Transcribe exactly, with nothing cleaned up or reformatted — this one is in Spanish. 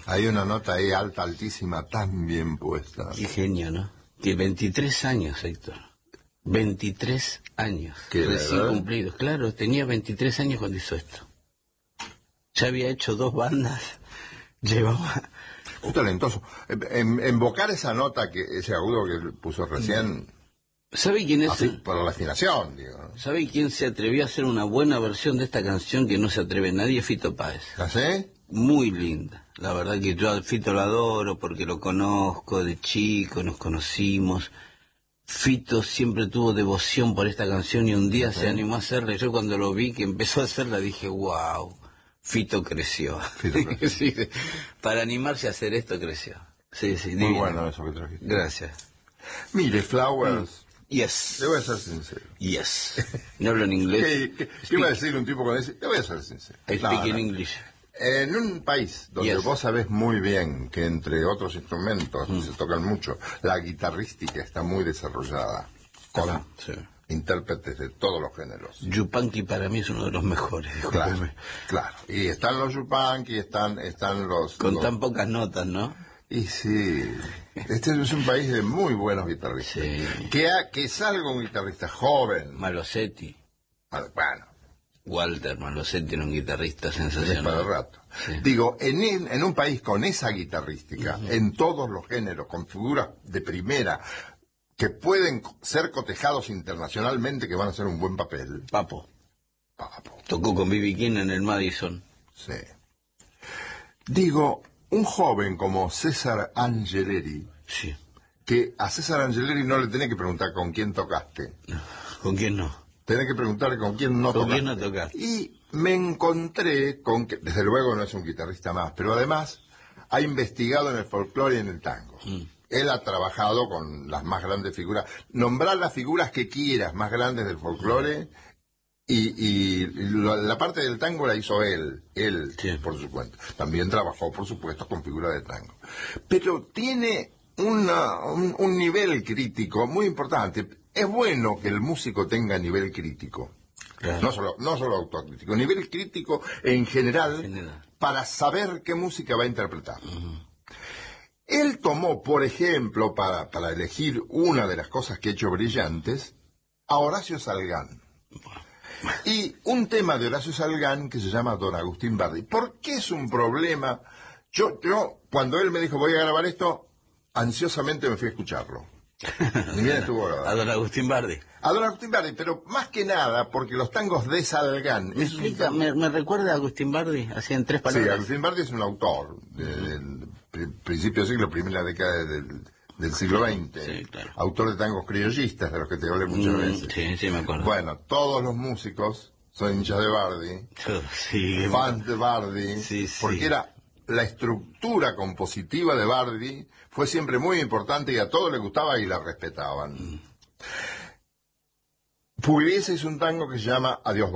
Hay una nota ahí alta, altísima, tan bien puesta. Qué genio, ¿no? Que veintitrés años, Héctor. veintitrés años. ¿Qué, recién verdad? cumplidos. Claro, tenía veintitrés años cuando hizo esto. Ya había hecho dos bandas. Llevaba... Un talentoso. En, invocar esa nota, que ese agudo que puso recién, ¿Sabe quién es? así, por la afinación, digo, ¿no? ¿Sabe quién se atrevió a hacer una buena versión de esta canción que no se atreve nadie? Fito Páez. ¿Así? Muy linda. La verdad que yo al Fito lo adoro porque lo conozco de chico, nos conocimos. Fito siempre tuvo devoción por esta canción y un día ¿Sí? se animó a hacerla. Yo cuando lo vi que empezó a hacerla dije, wow, Fito creció. Fito creció. Sí, para animarse a hacer esto creció. Sí, sí, Muy divino. bueno eso que trajiste. Gracias. Mire, Flowers, Yes. le voy a ser sincero. Yes. No hablo en inglés. ¿Qué, qué, qué iba a decir un tipo con ese? Le voy a ser sincero. I No, speak in no. English. En un país donde Yes. vos sabés muy bien que entre otros instrumentos Mm. se tocan mucho, la guitarrística está muy desarrollada, con Ajá, sí. intérpretes de todos los géneros. Yupanqui para mí es uno de los mejores, Claro, discúlpeme. claro. Y están los yupanqui, están, están los... Con los- tan pocas notas, ¿no? Y sí, este es un país de muy buenos guitarristas. Sí. Que, ha- que salga un guitarrista joven, Malosetti, bueno, Walter Malosetti era un guitarrista es para el sensacional. rato. Sí. Digo, en, en, en un país con esa guitarrística, Ujú. en todos los géneros, con figuras de primera, que pueden ser cotejados internacionalmente, que van a hacer un buen papel. Papo, Papo, tocó con B B King en el Madison. sí. Digo, un joven como César Angeleri, Sí. que a César Angeleri no le tenés que preguntar con quién tocaste, ¿Con quién no? tenés que preguntarle con quién no ¿Con tocaste. quién no tocaste? Y me encontré con que, desde luego no es un guitarrista más, pero además ha investigado en el folclore y en el tango. Mm. Él ha trabajado con las más grandes figuras. Nombrar las figuras que quieras más grandes del folclore y, y lo- la parte del tango la hizo él, él Sí. por su cuenta. También trabajó, por supuesto, con figuras de tango. Pero tiene una, un, un nivel crítico muy importante. Es bueno que el músico tenga nivel crítico. Claro. No solo, no solo autocrítico, nivel crítico en general, General. para saber qué música va a interpretar. Él tomó, por ejemplo, para, para elegir una de las cosas que ha hecho brillantes, a Horacio Salgán. Y un tema de Horacio Salgán que se llama Don Agustín Bardi. ¿Por qué es un problema? Yo, yo, cuando él me dijo voy a grabar esto, ansiosamente me fui a escucharlo. Ni bien estuvo grabado. A don Agustín Bardi. A Don Agustín Bardi, pero más que nada porque los tangos de Salgán... ¿Me es un explica? tango- ¿Me, me recuerda a Agustín Bardi? Así en tres Sí, palabras. Agustín Bardi es un autor de- del pri- principio del siglo, primera década del, del siglo veinte. Sí, claro. Autor de tangos criollistas, de los que te hablé muchas Mm, veces. sí, sí, me acuerdo. Bueno, todos los músicos son hinchas de Bardi, Sí, fans de Bardi, Sí, sí. porque era la estructura compositiva de Bardi fue siempre muy importante y a todos les gustaba y la respetaban. Pugliese hizo un tango que se llama Adiós